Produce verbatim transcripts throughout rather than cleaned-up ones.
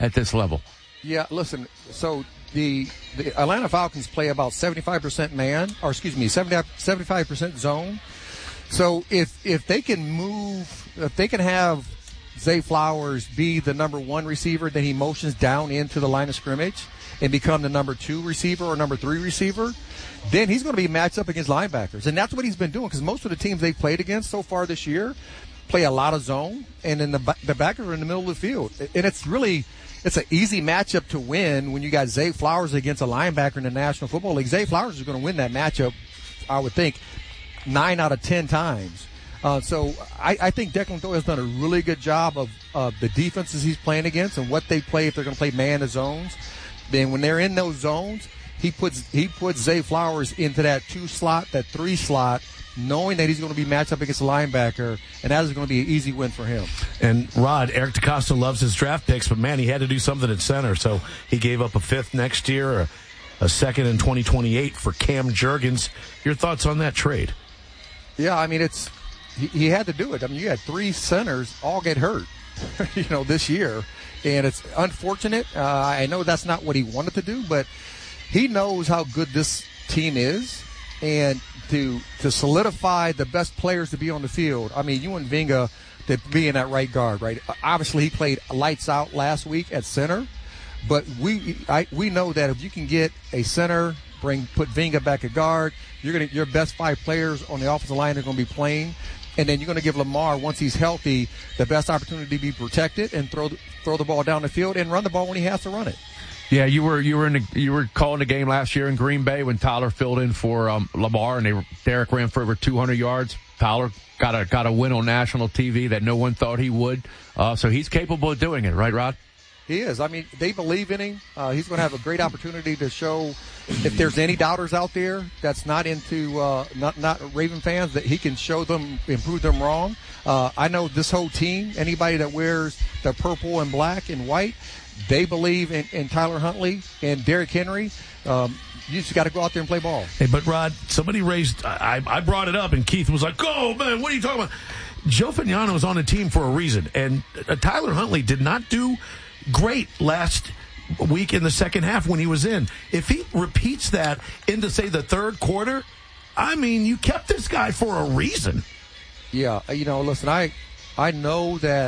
at this level. Yeah, listen, so the the Atlanta Falcons play about seventy-five percent man, or excuse me, seventy-five percent zone. So if if they can move, if they can have Zay Flowers be the number one receiver, then he motions down into the line of scrimmage and become the number two receiver or number three receiver, then he's going to be matched up against linebackers. And that's what he's been doing, because most of the teams they've played against so far this year play a lot of zone, and then the, the backers are in the middle of the field. And it's really it's an easy matchup to win when you got Zay Flowers against a linebacker in the National Football League. Zay Flowers is going to win that matchup, I would think, nine out of ten times. Uh, so I, I think Declan Doyle has done a really good job of uh, the defenses he's playing against and what they play if they're going to play man to zones. Then when they're in those zones, he puts he puts Zay Flowers into that two slot, that three slot, knowing that he's going to be matched up against a linebacker, and that is going to be an easy win for him. And, Rod, Eric DeCosta loves his draft picks, but, man, he had to do something at center, so he gave up a fifth next year, a, a second in twenty twenty-eight for Cam Jurgens. Your thoughts on that trade? Yeah, I mean, it's he, he had to do it. I mean, you had three centers all get hurt, you know, this year. And it's unfortunate. Uh, I know that's not what he wanted to do, but he knows how good this team is. And to to solidify the best players to be on the field, I mean, you want Vinga to be in that right guard, right? Obviously, he played lights out last week at center. But we I, we know that if you can get a center, bring put Vinga back at guard, you're gonna your best five players on the offensive line are going to be playing. And then you're going to give Lamar, once he's healthy, the best opportunity to be protected and throw the, throw the ball down the field and run the ball when he has to run it. Yeah, you were you were in the, you were calling the game last year in Green Bay when Tyler filled in for um, Lamar, and they were, Derek ran for over two hundred yards. Tyler got a got a win on national T V that no one thought he would. Uh, so he's capable of doing it, right, Rod? He is. I mean, they believe in him. Uh, he's going to have a great opportunity to show, if there's any doubters out there that's not into uh, not not Raven fans, that he can show them, improve them wrong. Uh, I know this whole team, anybody that wears the purple and black and white, they believe in, in Tyler Huntley and Derrick Henry. Um, you just got to go out there and play ball. Hey, but Rod, somebody raised. I, I brought it up, and Keith was like, "Oh man, what are you talking about?" Joe Fagnano was on the team for a reason, and uh, Tyler Huntley did not do great last week in the second half when he was in. If he repeats that into, say, the third quarter, I mean, you kept this guy for a reason. Yeah, you know, listen, I I know that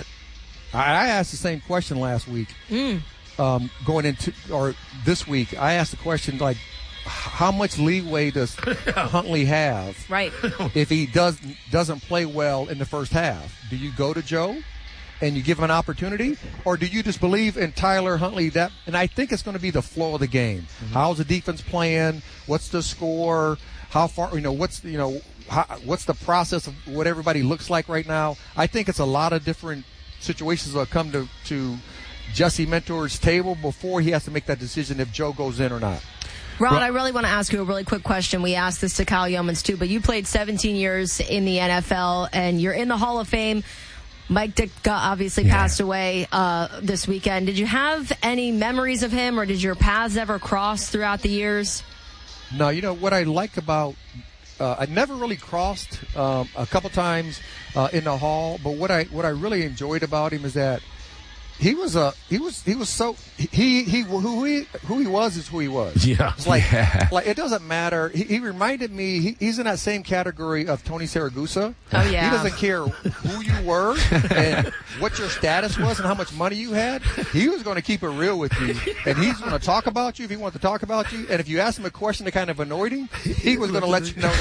I asked the same question last week. Mm. Um, going into, or this week, I asked the question, like, how much leeway does Huntley have right. if he does, doesn't play well in the first half? Do you go to Joe and you give him an opportunity, or do you just believe in Tyler Huntley? That, and I think it's going to be the flow of the game. Mm-hmm. How's the defense playing? What's the score? How far? You know, what's you know, how, what's the process of what everybody looks like right now? I think it's a lot of different situations that come to to Jesse Mentor's table before he has to make that decision if Joe goes in or not. Rod, I really want to ask you a really quick question. We asked this to Kyle Yeomans too, but you played seventeen years in the N F L, and you're in the Hall of Fame. Mike Ditka obviously yeah. passed away uh, this weekend. Did you have any memories of him, or did your paths ever cross throughout the years? No, you know, what I like about uh, I never really crossed um, a couple times uh, in the hall, but what I what I really enjoyed about him is that he was a he was he was so he he who he who he was is who he was. Yeah, it's like yeah. like it doesn't matter. He, he reminded me. He, he's in that same category of Tony Saragusa. Oh yeah. He doesn't care who you were and what your status was and how much money you had. He was going to keep it real with you, and he's going to talk about you if he wanted to talk about you. And if you asked him a question that kind of annoyed him, he was going to let you know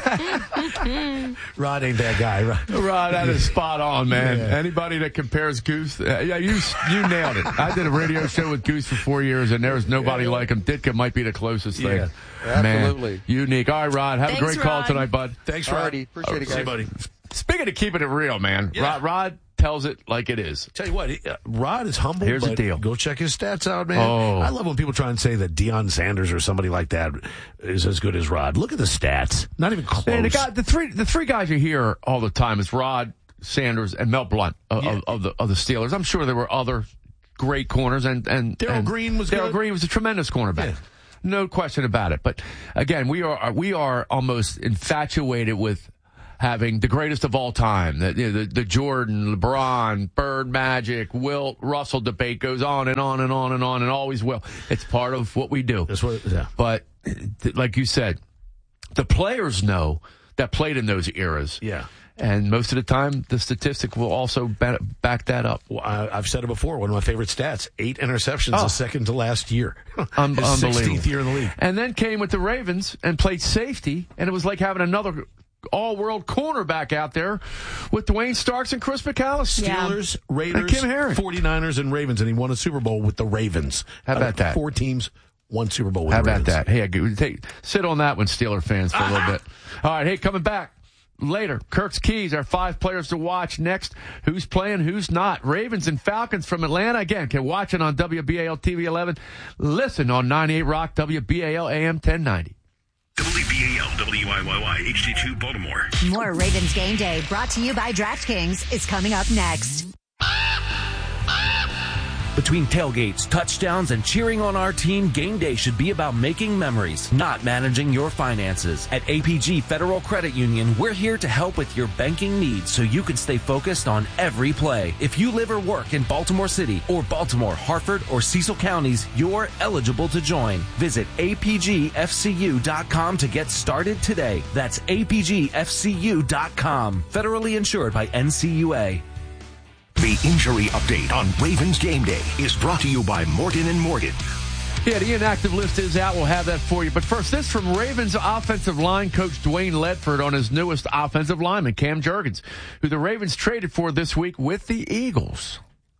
that too. Rod ain't that guy, right? Rod, that is spot on, man. Yeah. Anybody that compares Goose, uh, yeah, you. You nailed it. I did a radio show with Goose for four years, and there was nobody yeah. like him. Ditka might be the closest thing. Yeah, absolutely. Man, unique. All right, Rod. Have Thanks, a great call Rod. tonight, bud. Thanks, Rod. Alrighty. Appreciate it, guys. See you, buddy. Speaking of keeping it real, man, Yeah. Rod, Rod tells it like it is. Tell you what, he, uh, Rod is humble. Here's the but deal. Go check his stats out, man. Oh. I love when people try and say that Deion Sanders or somebody like that is as good as Rod. Look at the stats. Not even close. Man, the, guy, the three the three guys you hear all the time is Rod, Sanders, and Mel Blount of, Yeah. of, of the of the Steelers. I'm sure there were other great corners, and and Darryl and Green was Darryl good. Green was a tremendous cornerback. Yeah. No question about it. But again, we are we are almost infatuated with having the greatest of all time. The, you know, the, the Jordan, LeBron, Bird, Magic, Wilt, Russell debate goes on and on and on and on and always will. It's part of what we do. That's what, yeah. But like you said, the players know that played in those eras. Yeah. And most of the time, the statistic will also back that up. Well, I, I've said it before. One of my favorite stats: eight interceptions, oh. the second to last year. Um, His sixteenth year in the league. And then came with the Ravens and played safety, and it was like having another all-world cornerback out there with Dwayne Starks and Chris McAllister. Steelers, yeah. Raiders, and Kim Herring. forty-niners, and Ravens, and he won a Super Bowl with the Ravens. How about uh, that? Four teams, one Super Bowl with How the about Ravens. that? Hey, I, take, sit on that one, Steeler fans, for a little bit. All right, hey, coming back later, Kirk's Keys, our five players to watch next. Who's playing, who's not. Ravens and Falcons from Atlanta. Again, can watch it on W B A L T V eleven. Listen on ninety-eight Rock, W B A L A M ten ninety. W B A L W I Y Y H D two Baltimore. More Ravens Game Day brought to you by DraftKings is coming up next. Between tailgates, touchdowns, and cheering on our team, game day should be about making memories, not managing your finances. At A P G Federal Credit Union, we're here to help with your banking needs so you can stay focused on every play. If you live or work in Baltimore City or Baltimore, Harford, or Cecil counties, you're eligible to join. Visit A P G F C U dot com to get started today. That's A P G F C U dot com. Federally insured by N C U A. The injury update on Ravens Game Day is brought to you by Morgan and Morgan. Yeah, the inactive list is out. We'll have that for you. But first, this from Ravens offensive line coach Dwayne Ledford on his newest offensive lineman, Cam Jurgens, who the Ravens traded for this week with the Eagles.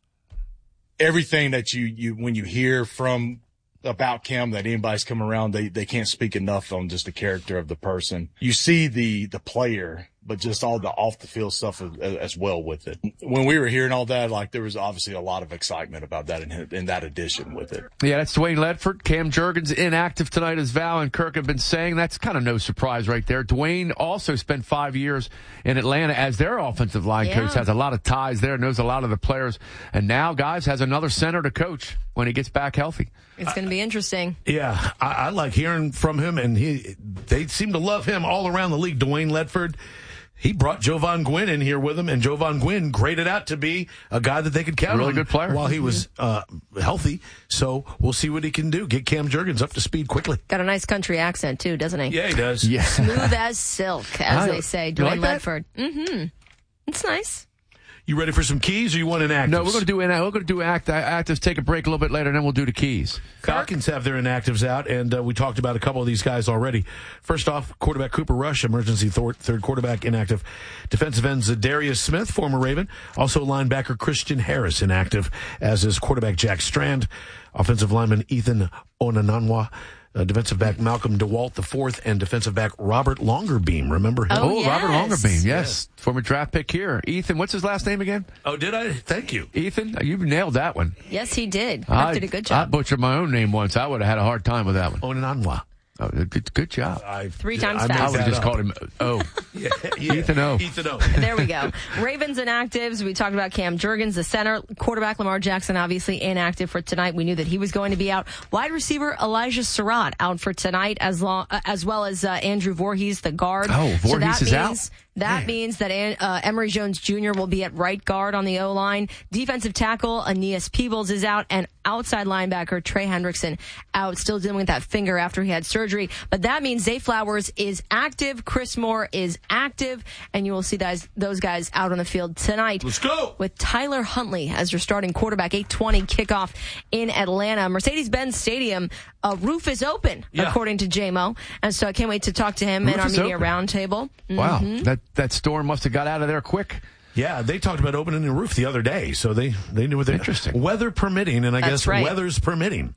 Everything that you, you when you hear from about Cam, that anybody's come around, they, they can't speak enough on just the character of the person. You see the, the player, but just all the off the field stuff as, as well with it. When we were hearing all that, like there was obviously a lot of excitement about that in, in that addition with it. Yeah, that's Dwayne Ledford. Cam Jurgens inactive tonight, as Val and Kirk have been saying. That's kind of no surprise right there. Dwayne also spent five years in Atlanta as their offensive line yeah. coach, has a lot of ties there, knows a lot of the players, and now, guys, has another center to coach when he gets back healthy. It's going to be interesting. Yeah, I, I like hearing from him, and he they seem to love him all around the league. Dwayne Ledford. He brought Jovan Gwynn in here with him, and Jovan Gwynn graded out to be a guy that they could count really on. Really good player. While he was uh, healthy. So we'll see what he can do. Get Cam Jurgens up to speed quickly. Got a nice country accent, too, doesn't he? Yeah, he does. Yeah. Smooth as silk, as I, they say. Dwayne Dwayne Ledford. Mm-hmm. It's nice. You ready for some keys, or you want inactives? No, we're going to do we're going to do act, actives. Take a break a little bit later, and then we'll do the keys. Falcons have their inactives out, and uh, we talked about a couple of these guys already. First off, quarterback Cooper Rush, emergency th- third quarterback, inactive. Defensive end Zadarius Smith, former Raven. Also linebacker Christian Harris, inactive, as is quarterback Jack Strand. Offensive lineman Ethan Onananwa. Uh, defensive back Malcolm DeWalt the fourth, and defensive back Robert Longerbeam. Remember him? Oh, Oh, yes. Robert Longerbeam, yes. yes. Former draft pick here. Ethan, what's his last name again? Oh, did I? Thank you. Ethan, you nailed that one. Yes, he did. Kirk I did a good I job. butchered my own name once. I would have had a hard time with that one. Onananwa. Oh, good, good job. I, Three times I made fast. I would have that just up. called him O. Yeah, yeah. Ethan O. Ethan O. There we go. Ravens inactives. We talked about Cam Jurgens, the center. Quarterback Lamar Jackson, obviously inactive for tonight. We knew that he was going to be out. Wide receiver Elijah Surratt out for tonight, as long uh, as well as uh, Andrew Voorhees, the guard. Oh, so Voorhees that is means, out? That Man. means that uh, Emory Jones Junior will be at right guard on the O-line. Defensive tackle Aeneas Peebles is out, and outside linebacker Trey Hendrickson out, still dealing with that finger after he had surgery. But that means Zay Flowers is active, Chris Moore is active, and you will see those, those guys out on the field tonight. Let's go. With Tyler Huntley as your starting quarterback. eight twenty kickoff in Atlanta. Mercedes-Benz Stadium, uh, roof is open, Yeah. according to J M O. And so I can't wait to talk to him Roof in our is media open. roundtable. Wow, Mhm. that that storm must have got out of there quick. Yeah, they talked about opening the roof the other day, so they, they knew what they Interesting. Weather permitting, and I That's guess right. weather's permitting.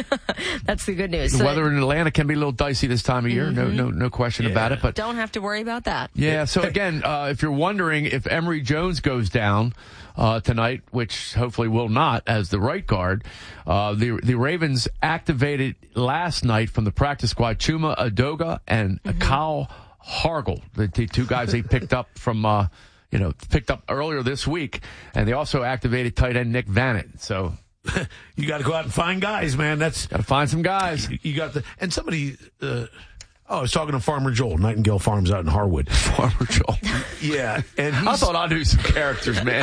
That's the good news. The So weather in Atlanta can be a little dicey this time of year. No, no, no question Yeah. about it. But don't have to worry about that. yeah, so again, uh, if you're wondering if Emory Jones goes down uh, tonight, which hopefully will not, as the right guard, uh, the the Ravens activated last night from the practice squad Chuma Adoga and mm-hmm. Kyle Hargel, the, the two guys they picked up from. Uh, You know, picked up earlier this week, and they also activated tight end Nick Vanett. So You got to go out and find guys, man. That's got to find some guys. you got the and somebody. Uh, Oh, I was talking to Farmer Joel, Nightingale Farms out in Harwood. Farmer Joel. Yeah, and I he's, thought I knew some characters, man.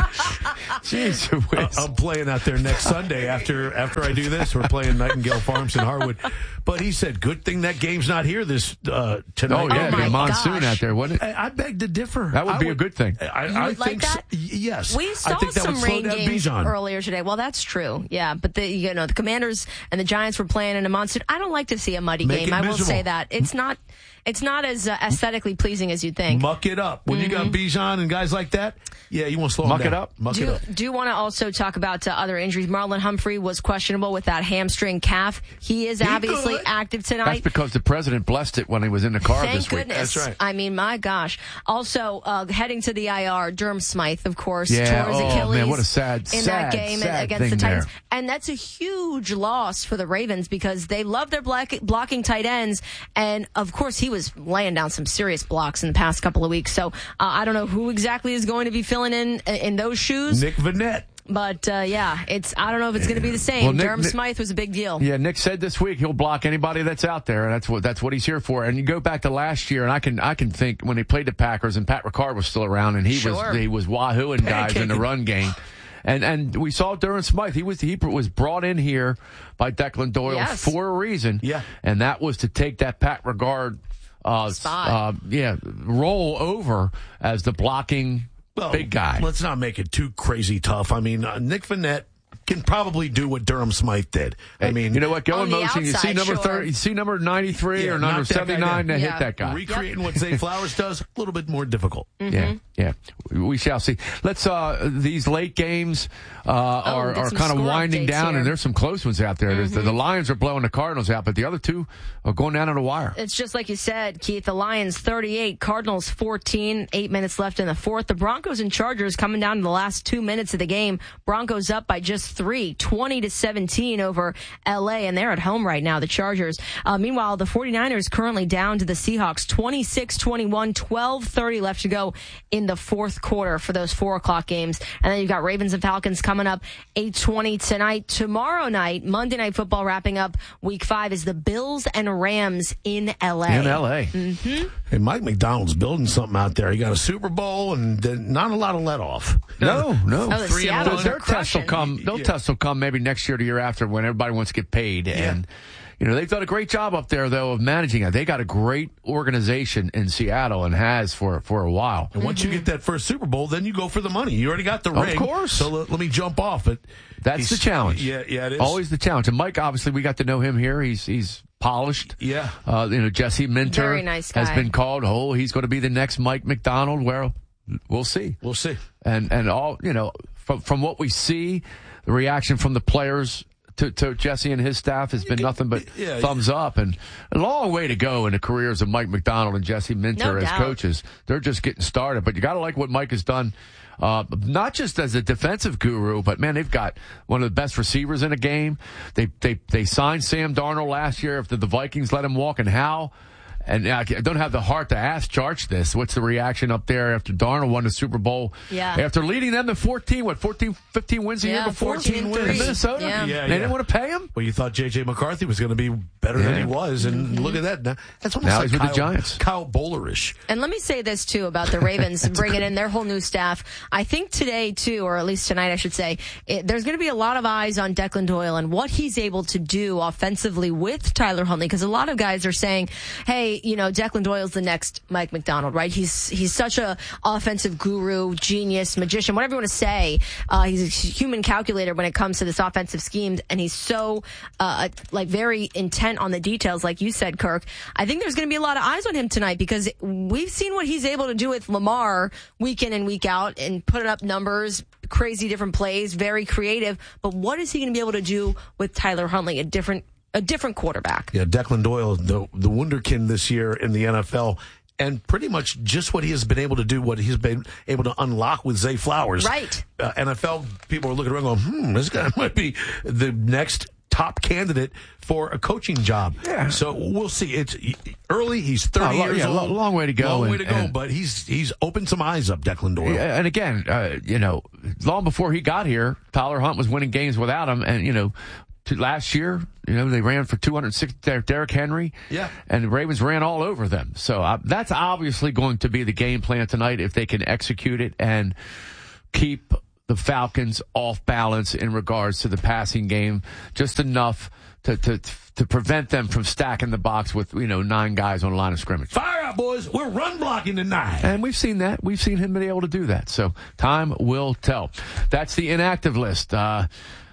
Jeez, I- I'm playing out there next Sunday after after I do this. We're playing Nightingale Farms in Harwood. But he said, good thing that game's not here this uh, tonight. Oh, yeah, Oh, it'd be my a monsoon gosh. out there, wouldn't it? I, I beg to differ. That would I be a good thing. I, You I would like think that? So, y- yes. We saw I think that some would slow rain down games Bijan. earlier today. Well, that's true. Yeah, but the you know the Commanders and the Giants were playing in a monsoon. I don't like to see a muddy Make game. it I will miserable. say that it's not it's not as uh, aesthetically pleasing as you'd think. Muck it up. When you got Bijan and guys like that, yeah, you want to slow Muck them it down. up? Muck it Do, up. do want to also talk about uh, other injuries. Marlon Humphrey was questionable with that hamstring calf. He is He obviously good. active tonight. That's because the president blessed it when he was in the car Thank this week. goodness. That's right. I mean, my gosh. Also, uh, heading to the I R, Durham Smythe, of course, Yeah, tore his oh, Achilles man, what a sad, in sad, that game sad against the thing Titans. there. And that's a huge loss for the Ravens because they love their black, blocking tight ends. And, of course, he was laying down some serious blocks in the past couple of weeks. So uh, I don't know who exactly is going to be filling in in those shoes. Nick Vanette. But, uh, yeah, it's I don't know if it's going to be the same. Well, Nick- Durham Nick- Smythe was a big deal. Yeah, Nick said this week he'll block anybody that's out there, and that's what that's what he's here for. And you go back to last year, and I can I can think when they played the Packers and Pat Ricard was still around, and he Sure. was he was wahooing guys in the Pancaking. run game. And and we saw Durham Smythe. He was he was brought in here by Declan Doyle Yes. for a reason. Yeah. and that was to take that Pat Ricard uh, Spot. uh, yeah roll over as the blocking Well, big guy. Let's not make it too crazy tough. I mean, uh, Nick Vanette can probably do what Durham Smythe did. I mean, you know what? Go On in the motion. You see outside, number sure. thirty. You see number ninety-three Yeah, or number knock that guy seventy-nine to down. hit Yeah. that guy. recreating what Zay Flowers does, a little bit more difficult. Yeah, yeah. We shall see. Let's, uh, these late games, uh, are, get are some kind of score winding updates down, here. and there's some close ones out there. There's The, the Lions are blowing the Cardinals out, but the other two are going down on the wire. It's just like you said, Keith. The Lions thirty-eight, Cardinals fourteen, eight minutes left in the fourth. The Broncos and Chargers coming down to the last two minutes of the game. Broncos up by just three, twenty to seventeen over L A, and they're at home right now, the Chargers. Uh, meanwhile, the 49ers currently down to the Seahawks, twenty-six twenty-one, twelve thirty left to go in the fourth quarter for those four o'clock games. And then you've got Ravens and Falcons coming up eight twenty tonight. Tomorrow night, Monday Night Football wrapping up week five is the Bills and Rams in L A. In L A. Hey, Mike McDonald's building something out there. He got a Super Bowl and then not a lot of let off. No, no. Oh, the Three and Seattle one. Their test will come. Their Yeah. test will come maybe next year, or the year after, when everybody wants to get paid. And you know they've done a great job up there, though, of managing it. They got a great organization in Seattle and has for for a while. And once you get that first Super Bowl, then you go for the money. You already got the Of ring. course. So let, let me jump off it. That's He's- the challenge. Yeah, yeah, it is. Always the challenge. And Mike, obviously, we got to know him here. He's he's polished. Yeah. Uh, you know, Jesse Minter Very nice has guy. been called. Oh, he's going to be the next Mike McDonald. Well, we'll see. We'll see. And and all you know from from what we see, the reaction from the players to, to Jesse and his staff has been nothing but Yeah, thumbs up. And a long way to go in the careers of Mike McDonald and Jesse Minter No as doubt. coaches. They're just getting started. But you got to like what Mike has done. Uh, not just as a defensive guru, but man, they've got one of the best receivers in a game. They they they signed Sam Darnold last year after the Vikings let him walk, and how. And I don't have the heart to ask Charge this. What's the reaction up there after Darnold won the Super Bowl? Yeah. After leading them to fourteen, what, fourteen, fifteen wins a Yeah, year before? fourteen in and three. Minnesota? Yeah. Yeah, They yeah. didn't want to pay him? Well, you thought J J. McCarthy was going to be better than Yeah. he was, and look at that. Now, that's almost Now like he's with Kyle, the Giants. Kyle Bowlerish. And let me say this, too, about the Ravens bringing in their whole new staff. I think today, too, or at least tonight, I should say, it, there's going to be a lot of eyes on Declan Doyle and what he's able to do offensively with Tyler Huntley, because a lot of guys are saying, hey, you know, Declan Doyle's the next Mike McDonald, right? He's he's such a offensive guru, genius, magician, whatever you want to say. Uh, he's a human calculator when it comes to this offensive scheme, and he's so, uh, like, very intent on the details, like you said, Kirk. I think there's going to be a lot of eyes on him tonight because we've seen what he's able to do with Lamar week in and week out and putting up numbers, crazy different plays, very creative. But what is he going to be able to do with Tyler Huntley, a different a different quarterback? Yeah, Declan Doyle, the the wunderkind this year in the N F L, and pretty much just what he has been able to do, what he's been able to unlock with Zay Flowers. Right. Uh, N F L people are looking around going, hmm, this guy might be the next top candidate for a coaching job. Yeah. So we'll see. It's early. He's thirty Oh, lo- years yeah, old. lo- long way to go, Long way and- to go, and- but he's he's opened some eyes up, Declan Doyle. Yeah, and again, uh, you know, long before he got here, Tyler Hunt was winning games without him, and you know, to last year. You know, they ran for two hundred sixty. Derrick Henry. Yeah. And the Ravens ran all over them. So uh, that's obviously going to be the game plan tonight if they can execute it and keep the Falcons off balance in regards to the passing game, just enough to, to, to prevent them from stacking the box with, you know, nine guys on the line of scrimmage. Fire up, boys. We're run blocking tonight. And we've seen that. We've seen him be able to do that. So time will tell. That's the inactive list. Uh,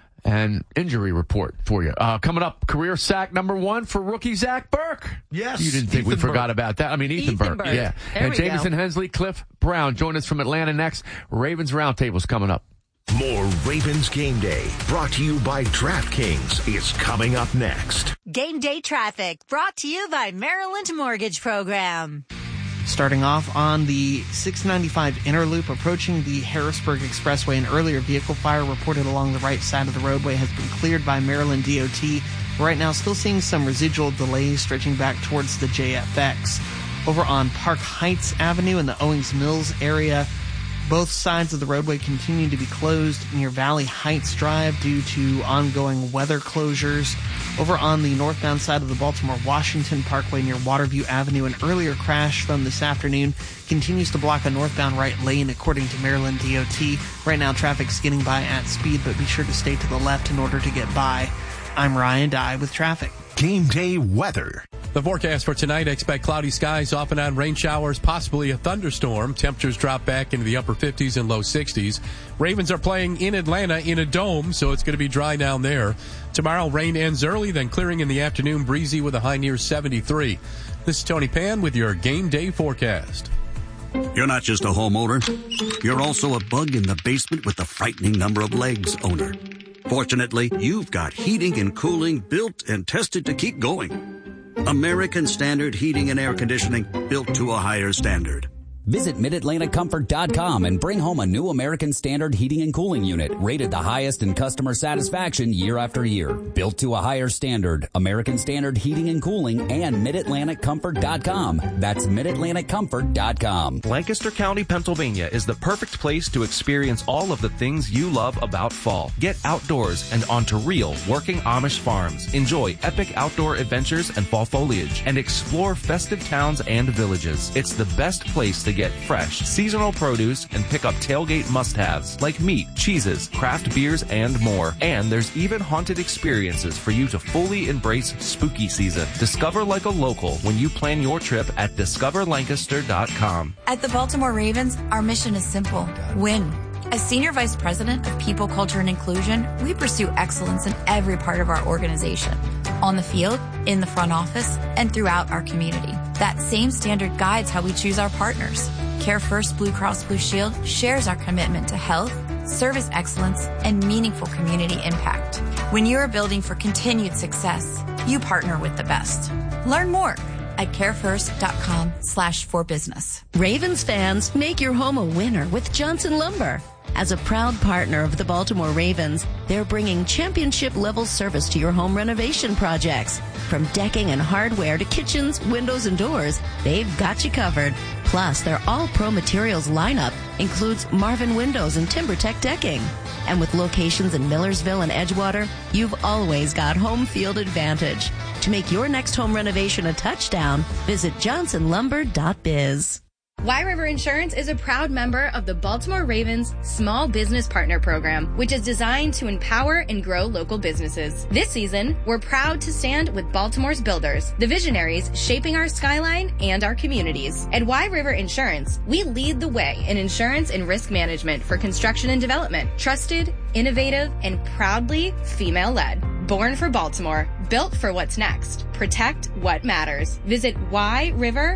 and injury report for you. Uh, coming up, career sack number one for rookie Zach Burke. Yes. You didn't think Ethan we forgot Burke. about that. I mean, Ethan, Ethan Burke. Burke. Yeah. There and we Jamison go. Hensley, Cliff Brown join us from Atlanta next. Ravens Roundtable's coming up. More Ravens Game Day, brought to you by DraftKings, is coming up next. Game Day Traffic, brought to you by Maryland Mortgage Program. Starting off on the six ninety-five inner loop approaching the Harrisburg Expressway, an earlier vehicle fire reported along the right side of the roadway has been cleared by Maryland D O T. Right now, still seeing some residual delays stretching back towards the J F X. Over on Park Heights Avenue in the Owings Mills area, both sides of the roadway continue to be closed near Valley Heights Drive due to ongoing weather closures. Over on the northbound side of the Baltimore-Washington Parkway near Waterview Avenue, an earlier crash from this afternoon continues to block a northbound right lane according to Maryland D O T. Right now, traffic's getting by at speed, but be sure to stay to the left in order to get by. I'm Ryan Dye with traffic. Game Day weather. The forecast for tonight, expect cloudy skies, off and on rain showers, possibly a thunderstorm. Temperatures drop back into the upper fifties and low sixties. Ravens are playing in Atlanta in a dome, so it's going to be dry down there. Tomorrow, rain ends early, then clearing in the afternoon, breezy with a high near seventy-three. This is Tony Pan with your Game Day forecast. You're not just a homeowner. You're also a bug in the basement with the frightening number of legs owner. Fortunately, you've got heating and cooling built and tested to keep going. American Standard Heating and Air Conditioning, built to a higher standard. Visit Mid Atlantic Comfort dot com and bring home a new American Standard heating and cooling unit, rated the highest in customer satisfaction year after year. Built to a higher standard, American Standard Heating and Cooling and Mid Atlantic Comfort dot com. That's Mid Atlantic Comfort dot com. Lancaster County, Pennsylvania is the perfect place to experience all of the things you love about fall. Get outdoors and onto real working Amish farms. Enjoy epic outdoor adventures and fall foliage, and explore festive towns and villages. It's the best place to get fresh, seasonal produce and pick up tailgate must-haves like meat, cheeses, craft beers, and more. And there's even haunted experiences for you to fully embrace spooky season. Discover like a local when you plan your trip at discover lancaster dot com. At the Baltimore Ravens, our mission is simple: win. As Senior Vice President of People, Culture, and Inclusion, we pursue excellence in every part of our organization. On the field, in the front office, and throughout our community. That same standard guides how we choose our partners. Care First Blue Cross Blue Shield shares our commitment to health, service excellence, and meaningful community impact. When you are building for continued success, you partner with the best. Learn more at carefirst.com slash for business. Ravens fans, make your home a winner with Johnson Lumber. As a proud partner of the Baltimore Ravens, they're bringing championship-level service to your home renovation projects. From decking and hardware to kitchens, windows, and doors, they've got you covered. Plus, their all-pro materials lineup includes Marvin windows and TimberTech decking. And with locations in Millersville and Edgewater, you've always got home field advantage. To make your next home renovation a touchdown, visit johnson lumber dot biz. Y River Insurance is a proud member of the Baltimore Ravens Small Business Partner Program, which is designed to empower and grow local businesses. This season, we're proud to stand with Baltimore's builders, the visionaries shaping our skyline and our communities. At Y River Insurance, we lead the way in insurance and risk management for construction and development. Trusted, innovative, and proudly female-led. Born for Baltimore, built for what's next. Protect what matters. Visit y river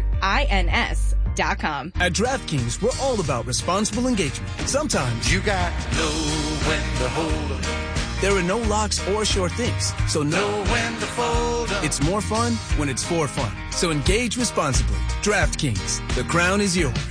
ins dot com. At DraftKings, we're all about responsible engagement. Sometimes you got to know when to hold up. There are no locks or sure things, so know when to fold up. It's more fun when it's for fun. So engage responsibly. DraftKings, the crown is yours.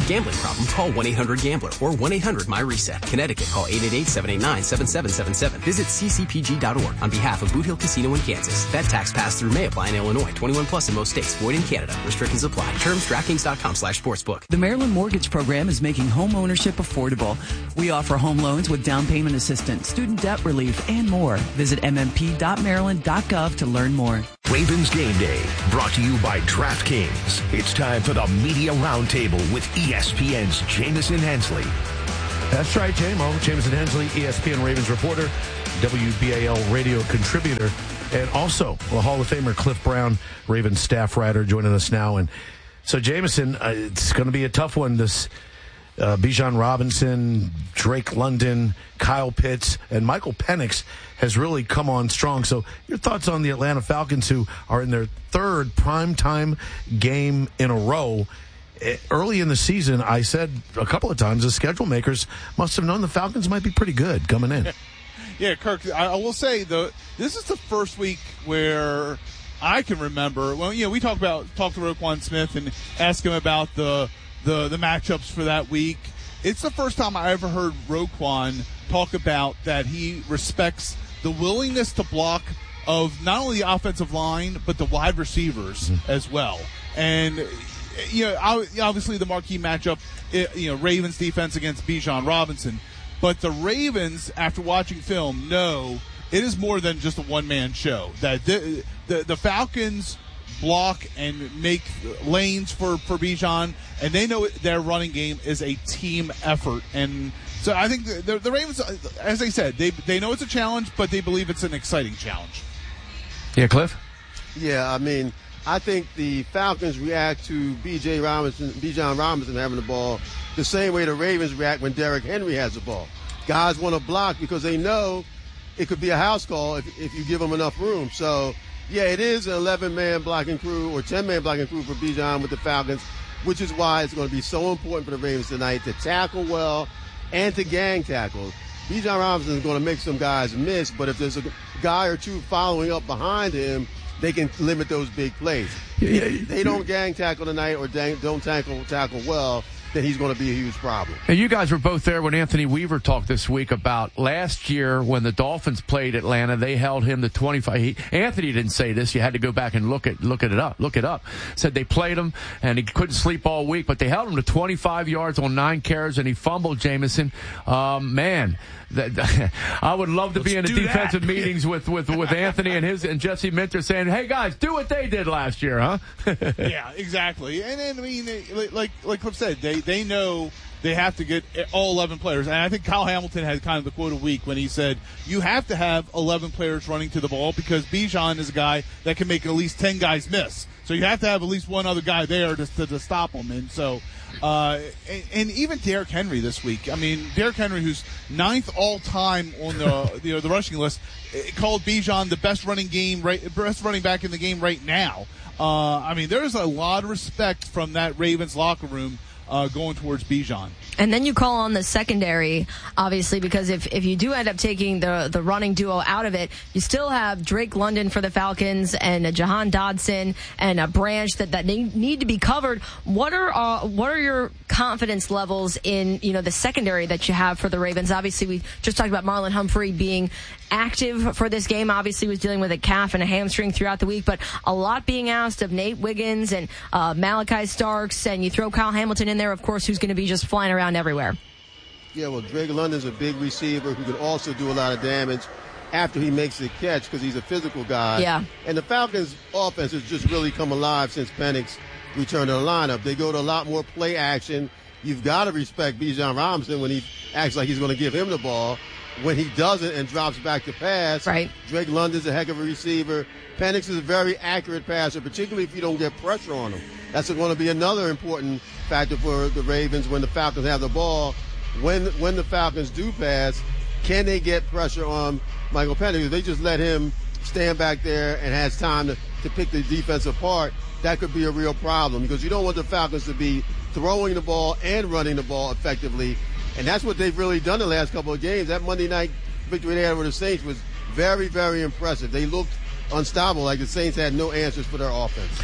Gambling problem? Call one eight hundred gambler or one eight hundred my reset. Connecticut, call eight eight eight, seven eight nine, seven seven seven seven. Visit c c p g dot org on behalf of Boot Hill Casino in Kansas. That tax pass-through may apply in Illinois. twenty-one plus in most states. Void in Canada. Restrictions apply. Terms DraftKings.com slash sportsbook. The Maryland Mortgage Program is making home ownership affordable. We offer home loans with down payment assistance, student debt relief, and more. Visit m m p dot maryland dot gov to learn more. Ravens Game Day, brought to you by DraftKings. It's time for the Media Roundtable with E S P N's Jamison Hensley. That's right, J-Mo. Jamison Hensley, E S P N Ravens reporter, W B A L radio contributor, and also the Hall of Famer Cliff Brown, Ravens staff writer, joining us now. And so, Jamison, uh, it's going to be a tough one. This uh, Bijan Robinson, Drake London, Kyle Pitts, and Michael Penix has really come on strong. So your thoughts on the Atlanta Falcons, who are in their third primetime game in a row. Early in the season, I said a couple of times the schedule makers must have known the Falcons might be pretty good coming in. Yeah, Kirk, I, I will say, the this is the first week where I can remember, well, you know, we talked about, talked to Roquan Smith and asked him about the, the, the matchups for that week. It's the first time I ever heard Roquan talk about that he respects the willingness to block of not only the offensive line, but the wide receivers mm-hmm. as well. And, you know, obviously the marquee matchup, you know, Ravens defense against Bijan Robinson. But the Ravens, after watching film, know it is more than just a one-man show. That the, the, the Falcons block and make lanes for, for Bijan, and they know their running game is a team effort. And so I think the, the, the Ravens, as I said, they they know it's a challenge, but they believe it's an exciting challenge. Yeah, Cliff? Yeah, I mean, I think the Falcons react to B J Robinson, Bijan Robinson having the ball the same way the Ravens react when Derrick Henry has the ball. Guys want to block because they know it could be a house call if, if you give them enough room. So, yeah, it is an eleven-man blocking crew or ten-man blocking crew for Bijan with the Falcons, which is why it's going to be so important for the Ravens tonight to tackle well and to gang tackle. Bijan Robinson is going to make some guys miss, but if there's a guy or two following up behind him, they can limit those big plays. If they don't gang tackle tonight or don't tackle tackle well, then he's going to be a huge problem. And you guys were both there when Anthony Weaver talked this week about last year when the Dolphins played Atlanta. They held him to twenty-five. He, Anthony didn't say this. You had to go back and look at look at it up. Look it up. Said they played him and he couldn't sleep all week, but they held him to twenty-five yards on nine carries and he fumbled. Jamison, um, man. That, that, I would love to Let's be in the defensive that. meetings with, with, with Anthony and his and Jesse Minter saying, "Hey guys, do what they did last year, huh?" Yeah, exactly. And then I mean, like like Cliff said, they they know they have to get all eleven players. And I think Kyle Hamilton had kind of the quote of the week when he said, "You have to have eleven players running to the ball because Bijan is a guy that can make at least ten guys miss. So you have to have at least one other guy there to to, to stop them." And so. Uh, and, and even Derrick Henry this week. I mean, Derrick Henry, who's ninth all time on the you know the rushing list, called Bijan the best running game, right, best running back in the game right now. Uh, I mean, there's a lot of respect from that Ravens locker room uh, going towards Bijan. And then you call on the secondary, obviously, because if, if you do end up taking the, the running duo out of it, you still have Drake London for the Falcons and a Jahan Dodson and a Branch that, that need, need to be covered. What are uh, what are your confidence levels in you know the secondary that you have for the Ravens? Obviously, we just talked about Marlon Humphrey being active for this game. Obviously, was dealing with a calf and a hamstring throughout the week, but a lot being asked of Nate Wiggins and uh, Malachi Starks, and you throw Kyle Hamilton in there, of course, who's going to be just flying around everywhere. Yeah, well, Drake London's a big receiver who can also do a lot of damage after he makes the catch because he's a physical guy. Yeah. And the Falcons' offense has just really come alive since Penix returned to the lineup. They go to a lot more play action. You've got to respect Bijan Robinson when he acts like he's going to give him the ball. When he doesn't and drops back to pass, right. Drake London's a heck of a receiver. Penix is a very accurate passer, particularly if you don't get pressure on him. That's going to be another important factor for the Ravens when the Falcons have the ball. When when the Falcons do pass, can they get pressure on Michael Penix? If they just let him stand back there and has time to, to pick the defense apart, that could be a real problem because you don't want the Falcons to be throwing the ball and running the ball effectively. And that's what they've really done the last couple of games. That Monday night victory they had over the Saints was very, very impressive. They looked unstoppable, like the Saints had no answers for their offense.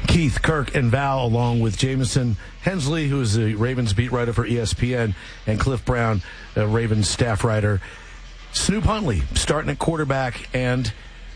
Keith, Kirk, and Val, along with Jameson Hensley, who is the Ravens beat writer for E S P N, and Cliff Brown, the Ravens staff writer. Snoop Huntley starting at quarterback, and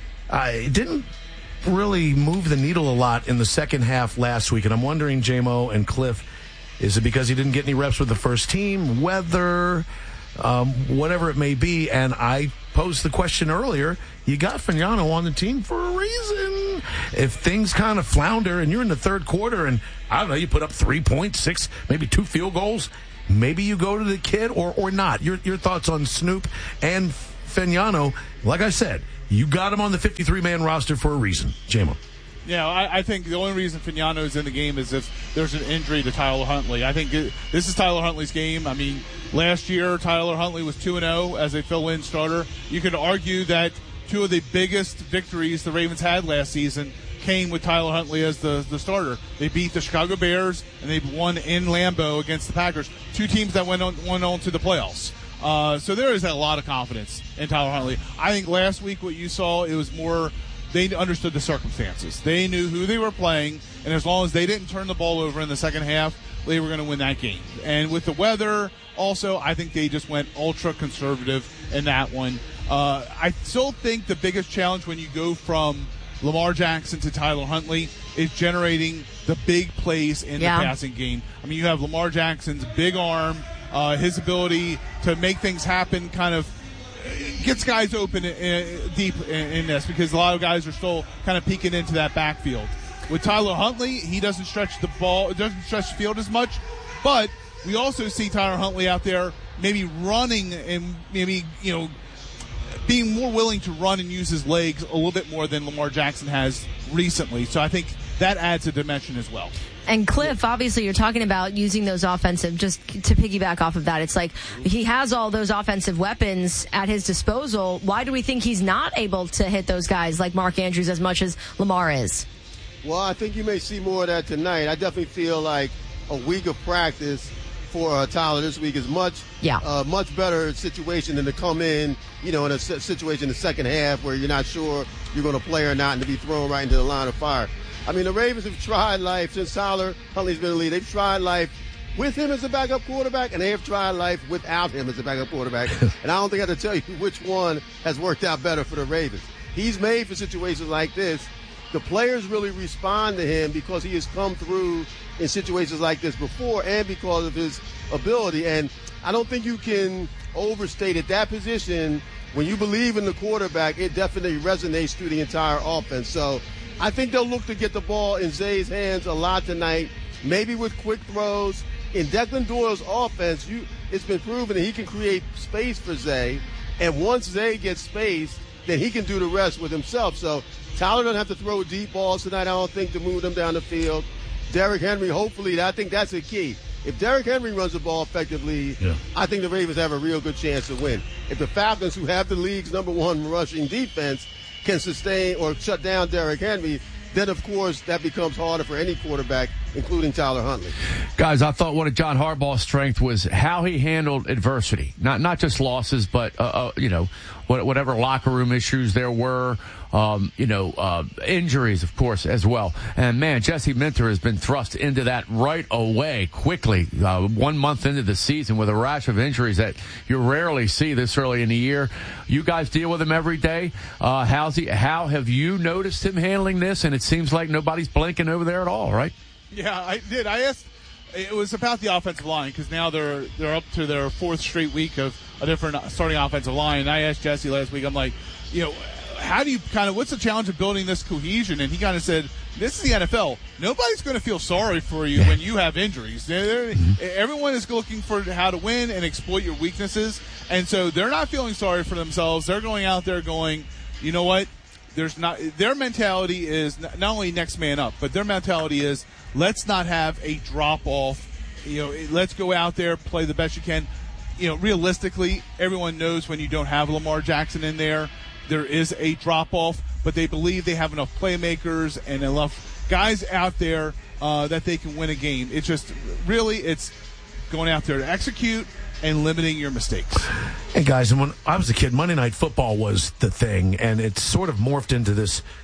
I didn't really move the needle a lot in the second half last week. And I'm wondering, J-Mo and Cliff, is it because he didn't get any reps with the first team, weather, um, whatever it may be? And I posed the question earlier, you got Fagnano on the team for a reason. If things kind of flounder and you're in the third quarter and, I don't know, you put up three point six, maybe two field goals, maybe you go to the kid or, or not. Your, your thoughts on Snoop and Fagnano? Like I said, you got him on the fifty-three man roster for a reason. J-Mo. Yeah, I, I think the only reason Fagnano is in the game is if there's an injury to Tyler Huntley. I think it, this is Tyler Huntley's game. I mean, last year Tyler Huntley was two and oh as a fill-in starter. You could argue that two of the biggest victories the Ravens had last season came with Tyler Huntley as the, the starter. They beat the Chicago Bears, and they won in Lambeau against the Packers, two teams that went on, went on to the playoffs. Uh, so there is a lot of confidence in Tyler Huntley. I think last week what you saw, it was more they understood the circumstances. They knew who they were playing, and as long as they didn't turn the ball over in the second half, they were going to win that game. And with the weather, also, I think they just went ultra conservative in that one. Uh, I still think the biggest challenge when you go from Lamar Jackson to Tyler Huntley is generating the big plays in yeah. the passing game. I mean, you have Lamar Jackson's big arm, uh, his ability to make things happen kind of gets guys open in, in, deep in, in this because a lot of guys are still kind of peeking into that backfield. With Tyler Huntley, he doesn't stretch the ball, doesn't stretch the field as much, but we also see Tyler Huntley out there maybe running and maybe, you know, being more willing to run and use his legs a little bit more than Lamar Jackson has recently. So I think that adds a dimension as well. And Cliff, obviously you're talking about using those offensive, just to piggyback off of that, it's like he has all those offensive weapons at his disposal. Why do we think he's not able to hit those guys like Mark Andrews as much as Lamar is? Well, I think you may see more of that tonight. I definitely feel like a week of practice for uh, Tyler this week is much, yeah. uh, much better situation than to come in, you know, in a situation in the second half where you're not sure you're going to play or not and to be thrown right into the line of fire. I mean, the Ravens have tried life since Tyler Huntley's been in the league. They've tried life with him as a backup quarterback, and they have tried life without him as a backup quarterback. And I don't think I have to tell you which one has worked out better for the Ravens. He's made for situations like this. The players really respond to him because he has come through in situations like this before and because of his ability. And I don't think you can overstate at that position. When you believe in the quarterback, it definitely resonates through the entire offense. So I think they'll look to get the ball in Zay's hands a lot tonight, maybe with quick throws. In Declan Doyle's offense, you, it's been proven that he can create space for Zay. And once Zay gets space, then he can do the rest with himself. So Tyler doesn't have to throw deep balls tonight, I don't think, to move them down the field. Derrick Henry, hopefully, I think that's the key. If Derrick Henry runs the ball effectively, yeah. I think the Ravens have a real good chance to win. If the Falcons, who have the league's number one rushing defense, can sustain or shut down Derrick Henry, then, of course, that becomes harder for any quarterback, including Tyler Huntley. Guys, I thought one of John Harbaugh's strength was how he handled adversity. Not not just losses, but, uh, uh, you know, whatever locker room issues there were, um, you know, uh, injuries, of course, as well. And, man, Jesse Minter has been thrust into that right away, quickly, uh, one month into the season with a rash of injuries that you rarely see this early in the year. You guys deal with him every day. Uh, how's he, how have you noticed him handling this? And it seems like nobody's blinking over there at all, right? Yeah, I did. I asked. It was about the offensive line because now they're they're up to their fourth straight week of a different starting offensive line. And I asked Jesse last week. I'm like, you know, how do you kind of what's the challenge of building this cohesion? And he kind of said, this is the N F L. Nobody's going to feel sorry for you when you have injuries. They're, mm-hmm. Everyone is looking for how to win and exploit your weaknesses, and so they're not feeling sorry for themselves. They're going out there going, you know what? There's not their mentality is not only next man up, but their mentality is let's not have a drop off. You know, let's go out there, play the best you can. You know, realistically, everyone knows when you don't have Lamar Jackson in there, there is a drop off. But they believe they have enough playmakers and enough guys out there uh, that they can win a game. It's just really it's going out there to execute and limiting your mistakes. Hey, guys, and when I was a kid, Monday Night Football was the thing, and it's sort of morphed into this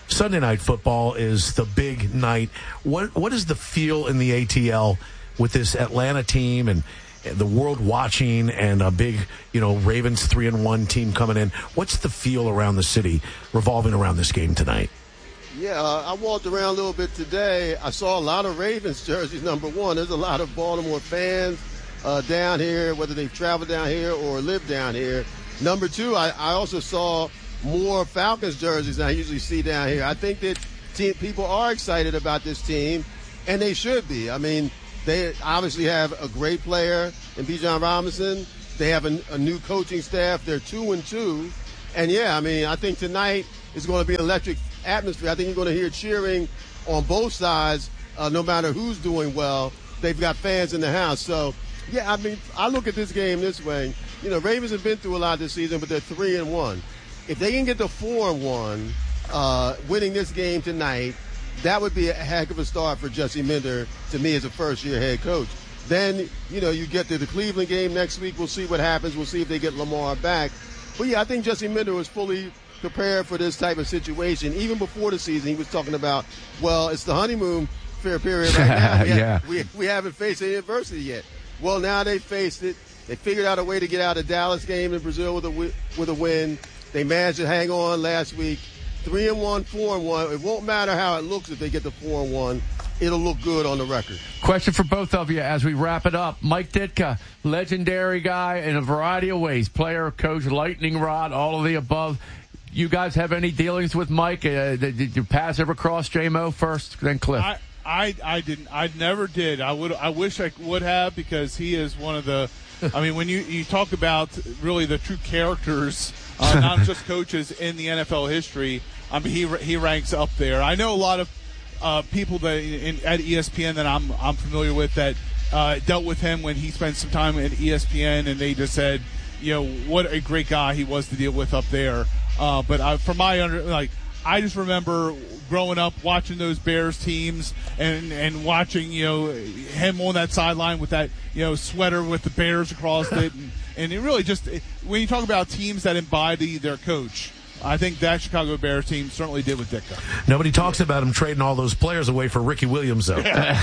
Sunday Night Football is the big night. What what is the feel in the A T L with this Atlanta team and the world watching and a big, you know, Ravens three and one team coming in? What's the feel around the city revolving around this game tonight? Yeah, uh, I walked around a little bit today. I saw a lot of Ravens jerseys, number one. There's a lot of Baltimore fans uh, down here, whether they've traveled down here or live down here. Number two, I, I also saw more Falcons jerseys than I usually see down here. I think that team, people are excited about this team, and they should be. I mean, they obviously have a great player in Bijan Robinson. They have a, a new coaching staff. They're two and two. And, yeah, I mean, I think tonight is going to be an electric atmosphere. I think you're going to hear cheering on both sides, uh, no matter who's doing well. They've got fans in the house. So, yeah, I mean, I look at this game this way. You know, Ravens have been through a lot this season, but they're three and one. If they can get to four and one, uh, winning this game tonight, that would be a heck of a start for Jesse Minter, to me, as a first-year head coach. Then, you know, you get to the Cleveland game next week. We'll see what happens. We'll see if they get Lamar back. But, yeah, I think Jesse Minter was fully prepared for this type of situation. Even before the season, he was talking about, well, it's the honeymoon fair period right now. We, yeah. have, we, we haven't faced any adversity yet. Well, now they faced it. They figured out a way to get out of the Dallas game in Brazil with a, with a win. They managed to hang on last week. Three and one, four and one. It won't matter how it looks if they get to four and one. It'll look good on the record. Question for both of you as we wrap it up. Mike Ditka, legendary guy in a variety of ways. Player, coach, lightning rod, all of the above. You guys have any dealings with Mike? Uh, did your paths ever cross J-Mo first, then Cliff? I, I, I didn't. I never did. I would. I wish I would have, because he is one of the. I mean, when you, you talk about really the true characters, uh, not just coaches in the N F L history, I mean, he he ranks up there. I know a lot of uh, people that in, at E S P N that I'm I'm familiar with that uh, dealt with him when he spent some time at E S P N, and they just said, you know, what a great guy he was to deal with up there. Uh, but I, from my under, like, I just remember growing up watching those Bears teams and, and watching, you know, him on that sideline with that, you know, sweater with the Bears across it. And, and it really just, when you talk about teams that embody their coach, I think that Chicago Bears team certainly did with Ditka. Nobody talks about him trading all those players away for Ricky Williams, though.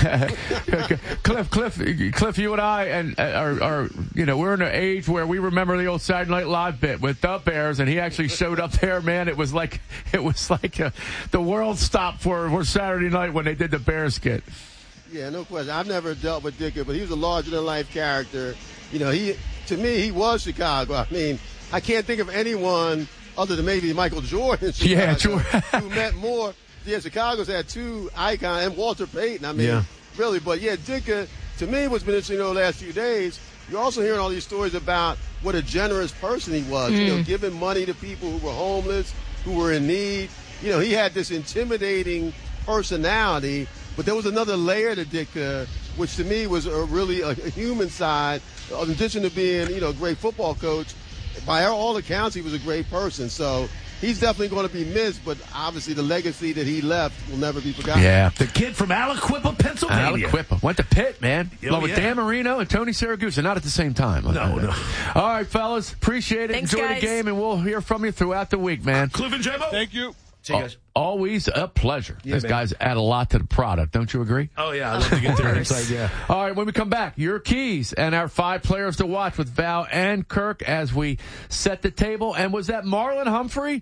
Cliff, Cliff, Cliff, you and I and are, are, you know, we're in an age where we remember the old Saturday Night Live bit with the Bears, and he actually showed up there. Man, it was like it was like uh, the world stopped for for Saturday night when they did the Bears skit. Yeah, no question. I've never dealt with Ditka, but he was a larger than life character. You know, he to me he was Chicago. I mean, I can't think of anyone other than maybe Michael Jordan, Chicago, yeah, sure. who meant more. Yeah, Chicago's had two icons, and Walter Payton. I mean, yeah. really. But, yeah, Ditka, to me, what's been interesting over the last few days, you're also hearing all these stories about what a generous person he was, mm. you know, giving money to people who were homeless, who were in need. You know, he had this intimidating personality, but there was another layer to Ditka, which to me was a really a, a human side, in addition to being, you know, a great football coach. By all accounts, he was a great person. So he's definitely going to be missed, but obviously the legacy that he left will never be forgotten. Yeah. The kid from Aliquippa, Pennsylvania. Aliquippa. Went to Pitt, man. Oh, Along with yeah. Dan Marino and Tony Siragusa. Not at the same time. No, no. All right, fellas. Appreciate it. Thanks, Enjoy guys. the game, and we'll hear from you throughout the week, man. Cliff and J-Mo. Thank you. See you guys. Always a pleasure. Yeah, These man. guys add a lot to the product. Don't you agree? Oh, yeah. I love to get their insight, yeah. All right, when we come back, your keys and our five players to watch with Val and Kirk as we set the table. And was that Marlon Humphrey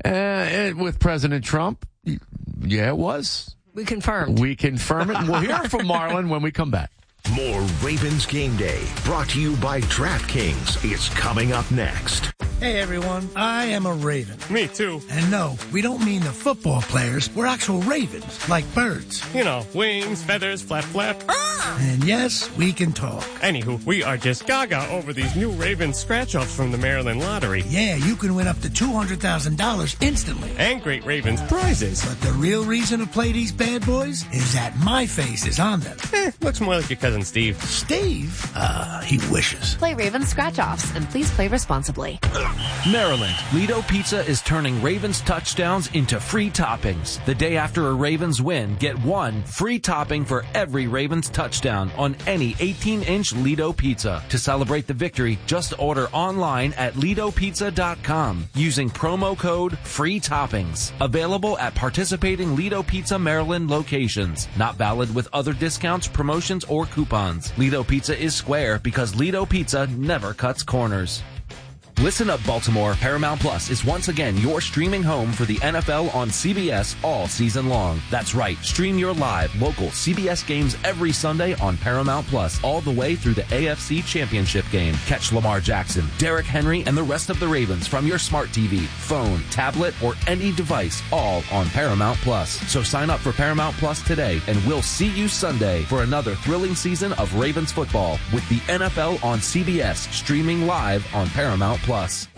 uh, with President Trump? Yeah, it was. We confirmed. We confirm it. And we'll hear from Marlon when we come back. More Ravens Game Day, brought to you by DraftKings. It's coming up next. Hey everyone, I am a Raven. Me too. And no, we don't mean the football players. We're actual ravens, like birds. You know, wings, feathers, flap, flap. And yes, we can talk. Anywho, we are just gaga over these new Raven scratch-offs from the Maryland Lottery. Yeah, you can win up to two hundred thousand dollars instantly. And great Ravens prizes. But the real reason to play these bad boys is that my face is on them. Eh, looks more like your cousin Steve. Steve? Uh, he wishes. Play Raven scratch-offs and please play responsibly. Maryland, Lido Pizza is turning Ravens touchdowns into free toppings. The day after a Ravens win, get one free topping for every Ravens touchdown on any eighteen-inch Lido Pizza. To celebrate the victory, just order online at lido pizza dot com using promo code FREE TOPPINGS. Available at participating Lido Pizza Maryland locations. Not valid with other discounts, promotions, or coupons. Lido Pizza is square because Lido Pizza never cuts corners. Listen up, Baltimore. Paramount Plus is once again your streaming home for the N F L on C B S all season long. That's right. Stream your live, local C B S games every Sunday on Paramount Plus, all the way through the A F C Championship game. Catch Lamar Jackson, Derrick Henry, and the rest of the Ravens from your smart T V, phone, tablet, or any device, all on Paramount Plus. So sign up for Paramount Plus today, and we'll see you Sunday for another thrilling season of Ravens football with the N F L on C B S, streaming live on Paramount Plus. Plus.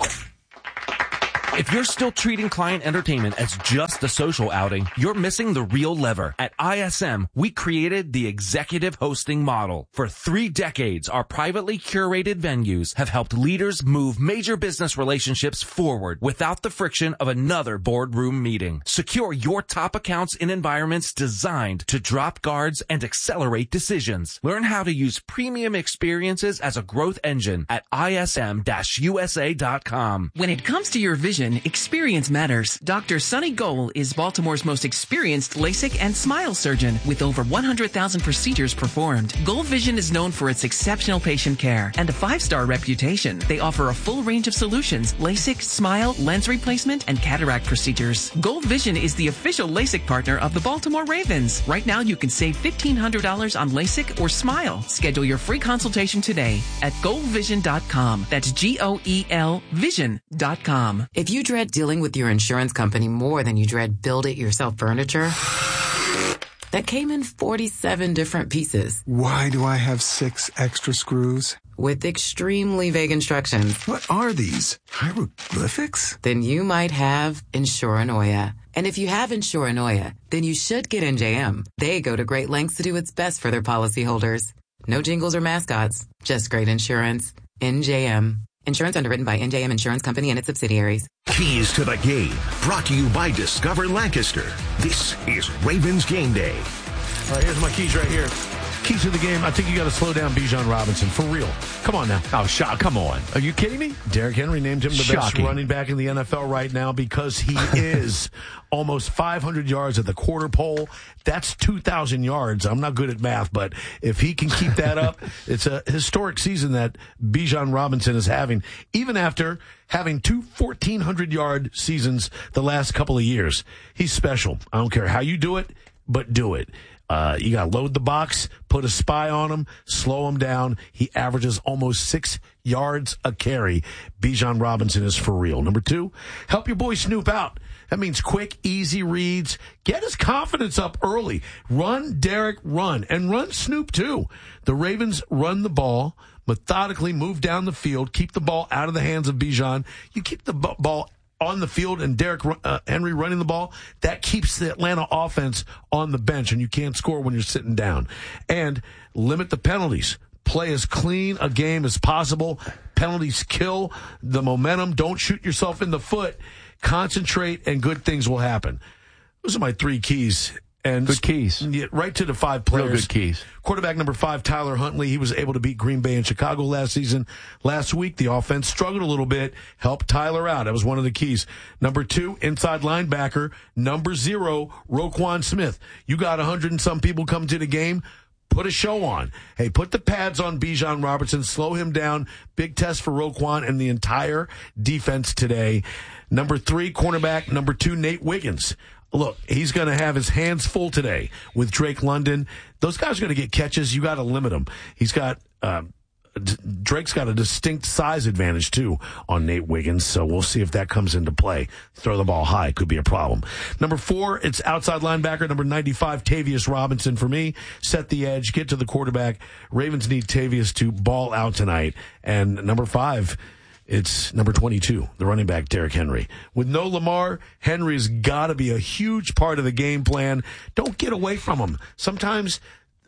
If you're still treating client entertainment as just a social outing, you're missing the real lever. At I S M, we created the executive hosting model. For three decades, our privately curated venues have helped leaders move major business relationships forward without the friction of another boardroom meeting. Secure your top accounts in environments designed to drop guards and accelerate decisions. Learn how to use premium experiences as a growth engine at I S M U S A dot com. When it comes to your vision, experience matters. Doctor Sonny Goal is Baltimore's most experienced LASIK and smile surgeon with over one hundred thousand procedures performed. Goal Vision is known for its exceptional patient care and a five-star reputation. They offer a full range of solutions: LASIK, smile, lens replacement, and cataract procedures. Goal Vision is the official LASIK partner of the Baltimore Ravens. Right now, you can save fifteen hundred dollars on LASIK or smile. Schedule your free consultation today at goal vision dot com. That's G O E L vision dot com. If you dread dealing with your insurance company more than you dread build-it-yourself furniture that came in forty-seven different pieces. Why do I have six extra screws? With extremely vague instructions. What are these? Hieroglyphics? Then you might have Insuranoia. And if you have Insuranoia, then you should get N J M. They go to great lengths to do its best for their policyholders. No jingles or mascots, just great insurance. N J M. Insurance underwritten by N J M Insurance Company and its subsidiaries. Keys to the game, brought to you by Discover Lancaster. This is Ravens Game Day. All right, here's my keys right here. Keys to the game. I think you got to slow down Bijan Robinson for real. Come on now. Oh, shot! Come on. Are you kidding me? Derrick Henry named him the Shocking. best running back in the N F L right now because he is almost five hundred yards at the quarter pole. That's two thousand yards. I'm not good at math, but if he can keep that up, it's a historic season that Bijan Robinson is having, even after having two fourteen hundred yard seasons the last couple of years. He's special. I don't care how you do it, but do it. Uh, you got to load the box, put a spy on him, slow him down. He averages almost six yards a carry. Bijan Robinson is for real. Number two, help your boy Snoop out. That means quick, easy reads. Get his confidence up early. Run, Derrick, run. And run Snoop, too. The Ravens run the ball, methodically move down the field, keep the ball out of the hands of Bijan. You keep the b- ball on the field and Derrick uh, Henry running the ball, that keeps the Atlanta offense on the bench, and you can't score when you're sitting down. And limit the penalties. Play as clean a game as possible. Penalties kill the momentum. Don't shoot yourself in the foot. Concentrate, and good things will happen. Those are my three keys. And good keys. Right to the five players. Real good keys. Quarterback number five, Tyler Huntley. He was able to beat Green Bay and Chicago last season. Last week, the offense struggled a little bit. Helped Tyler out. That was one of the keys. Number two, inside linebacker. Number zero, Roquan Smith. You got a hundred and some people come to the game. Put a show on. Hey, put the pads on Bijan Robinson. Slow him down. Big test for Roquan and the entire defense today. Number three, cornerback. Number two, Nate Wiggins. Look, he's going to have his hands full today with Drake London. Those guys are going to get catches. You got to limit them. He's got um, D- Drake's got a distinct size advantage too on Nate Wiggins, so we'll see if that comes into play. Throw the ball high could be a problem. Number four, it's outside linebacker number ninety-five, Tavius Robinson for me. Set the edge, get to the quarterback. Ravens need Tavius to ball out tonight. And number five, it's number twenty-two, the running back, Derrick Henry. With no Lamar, Henry's got to be a huge part of the game plan. Don't get away from him. Sometimes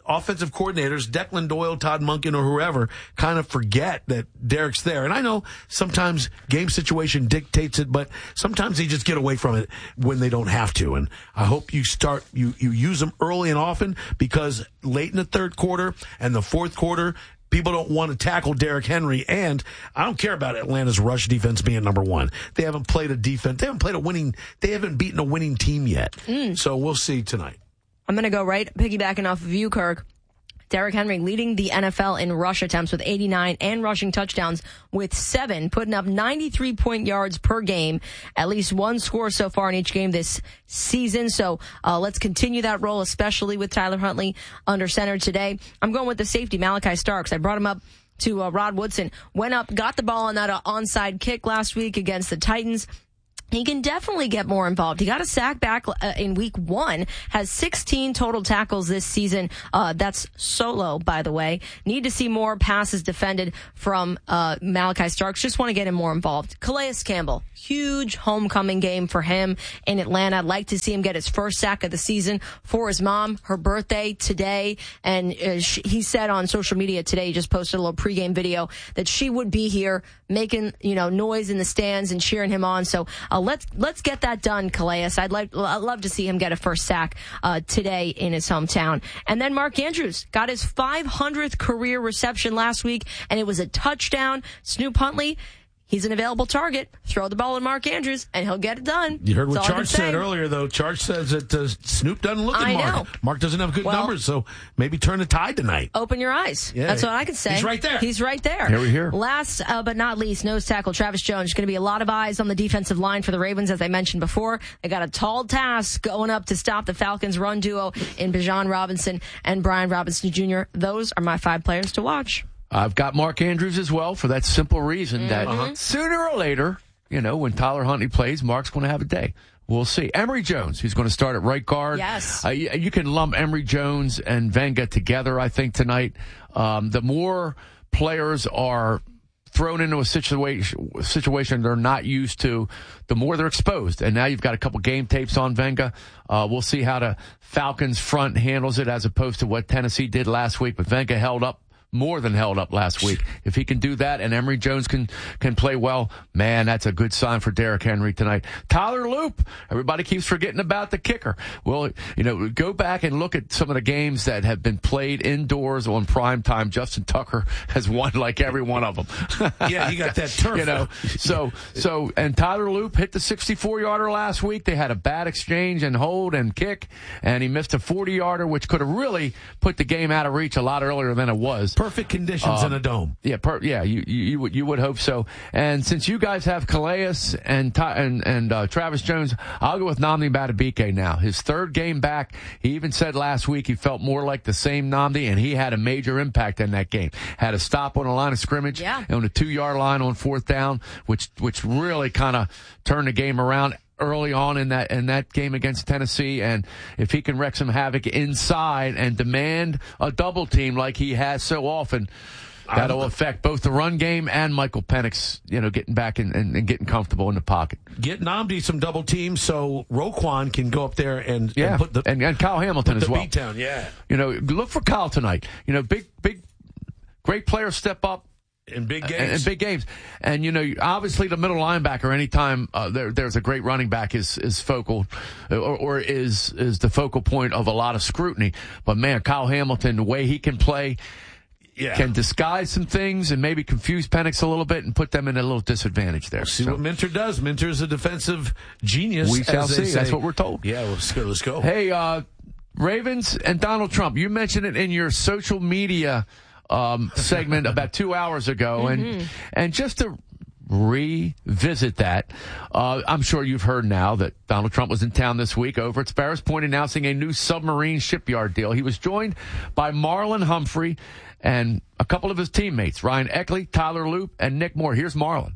offensive coordinators, Declan Doyle, Todd Monken, or whoever, kind of forget that Derek's there. And I know sometimes game situation dictates it, but sometimes they just get away from it when they don't have to. And I hope you start, you, you use them early and often, because late in the third quarter and the fourth quarter, people don't want to tackle Derrick Henry, and I don't care about Atlanta's rush defense being number one. They haven't played a defense. They haven't played a winning, they haven't beaten a winning team yet. Mm. So we'll see tonight. I'm going to go right, piggybacking off of you, Kirk. Derrick Henry leading the N F L in rush attempts with eighty-nine and rushing touchdowns with seven, putting up ninety-three point yards per game, at least one score so far in each game this season. So uh, let's continue that role, especially with Tyler Huntley under center today. I'm going with the safety, Malachi Starks. I brought him up to uh, Rod Woodson. Went up, got the ball on that uh, onside kick last week against the Titans. He can definitely get more involved. He got a sack back uh, in week one, has sixteen total tackles this season. Uh, that's solo, by the way. Need to see more passes defended from uh, Malachi Starks. Just want to get him more involved. Calais Campbell, huge homecoming game for him in Atlanta. I'd like to see him get his first sack of the season for his mom, her birthday today. And uh, she, he said on social media today, he just posted a little pregame video, that she would be here making, you know, noise in the stands and cheering him on. So uh, let's let's get that done, Calais. I'd like I'd love to see him get a first sack uh, today in his hometown. And then Mark Andrews got his five hundredth career reception last week, and it was a touchdown. Snoop Huntley, he's an available target. Throw the ball to Mark Andrews, and he'll get it done. You heard what Charge said earlier, though. Charge says that uh, Snoop doesn't look at I Mark. know. Mark doesn't have good well, numbers, so maybe turn the tide tonight. Open your eyes. Yeah. That's what I can say. He's right there. He's right there. Here we hear. Last uh, but not least, nose tackle Travis Jones. Going to be a lot of eyes on the defensive line for the Ravens, as I mentioned before. They got a tall task going up to stop the Falcons' run duo in Bijan Robinson and Brian Robinson Junior Those are my five players to watch. I've got Mark Andrews as well, for that simple reason that Mm-hmm. sooner or later, you know, when Tyler Huntley plays, Mark's going to have a day. We'll see. Emory Jones, who's going to start at right guard. Yes. Uh, you, you can lump Emory Jones and Venga together, I think, tonight. Um, the more players are thrown into a situation situation they're not used to, the more they're exposed. And now you've got a couple game tapes on Venga. Uh, we'll see how the Falcons front handles it as opposed to what Tennessee did last week. But Venga held up. More than held up last week. If he can do that and Emory Jones can can play well, man, that's a good sign for Derrick Henry tonight. Tyler Loop, everybody keeps forgetting about the kicker. Well, you know, go back and look at some of the games that have been played indoors on prime time. Justin Tucker has won like every one of them. Yeah, he got that turf. You know, so so and Tyler Loop hit the sixty-four yarder last week. They had a bad exchange and hold and kick, and he missed a forty yarder, which could have really put the game out of reach a lot earlier than it was. Perfect conditions um, in a dome. Yeah, per, yeah, you, you you would you would hope so. And since you guys have Calais and and and uh, Travis Jones, I'll go with Nnamdi Madubuike now. His third game back. He even said last week he felt more like the same Nnamdi, and he had a major impact in that game. Had a stop on the line of scrimmage, yeah. on the two yard line on fourth down, which which really kind of turned the game around early on in that in that game against Tennessee. And if he can wreak some havoc inside and demand a double team like he has so often, that'll affect both the run game and Michael Penix, you know, getting back and, and, and getting comfortable in the pocket. Get Nnamdi some double teams so Roquan can go up there and, yeah. and put the and, and Kyle Hamilton put as the well. beat down. Yeah, you know, look for Kyle tonight. You know, big big great players step up. In big games. In, in big games. And, you know, obviously the middle linebacker, anytime uh, there, there's a great running back, is, is focal or, or is, is the focal point of a lot of scrutiny. But, man, Kyle Hamilton, the way he can play, yeah. can disguise some things and maybe confuse Penix a little bit and put them in a little disadvantage there. We'll see so. what Minter does. Minter is a defensive genius. We shall see. Say. That's what we're told. Yeah, well, let's go. Let's go. Hey, uh, Ravens and Donald Trump, you mentioned it in your social media Um, segment about two hours ago, and mm-hmm. and just to revisit that, uh, I'm sure you've heard now that Donald Trump was in town this week over at Sparrows Point announcing a new submarine shipyard deal. He was joined by Marlon Humphrey and a couple of his teammates, Ryan Eckley, Tyler Loop, and Nick Moore. Here's Marlon.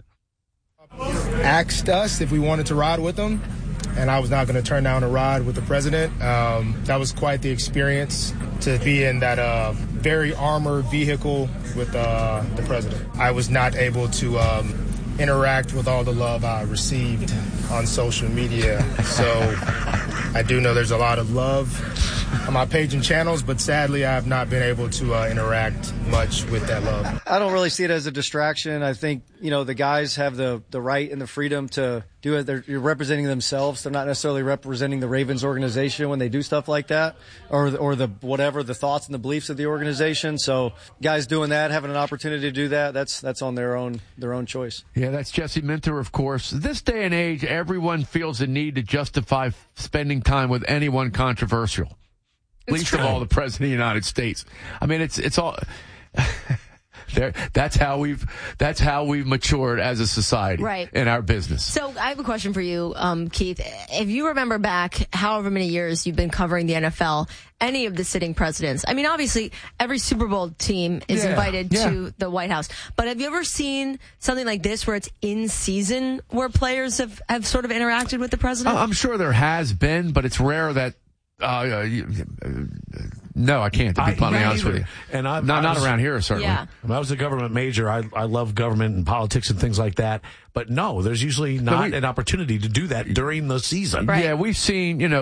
Asked us if we wanted to ride with them, and I was not going to turn down a ride with the president. Um, that was quite the experience to be in that uh, very armored vehicle with uh, the president. I was not able to um, interact with all the love I received on social media, so I do know there's a lot of love on my page and channels, but sadly I have not been able to uh, interact much with that love. I don't really see it as a distraction. I think, you know, the guys have the, the right and the freedom to do it. They're representing themselves. They're not necessarily representing the Ravens organization when they do stuff like that, or or the whatever the thoughts and the beliefs of the organization. So guys doing that, having an opportunity to do that, that's that's on their own their own choice. Yeah, that's Jesse Minter, of course. This day and age, everyone feels the need to justify spending time with anyone controversial. At least of all the president of the United States. I mean, it's it's all. There, that's how we've that's how we've matured as a society, right, in our business. So I have a question for you, um, Keith. If you remember back however many years you've been covering the N F L, any of the sitting presidents, I mean, obviously every Super Bowl team is yeah, invited yeah. to the White House. But have you ever seen something like this where it's in season, where players have, have sort of interacted with the president? I'm sure there has been, but it's rare that. Uh, you, uh, no, I can't, to be bluntly honest with you. And I've, not, I was, not around here, certainly. Yeah. When I was a government major, I, I love government and politics and things like that. But no, there's usually not we, an opportunity to do that during the season. Right. Yeah, we've seen, you know,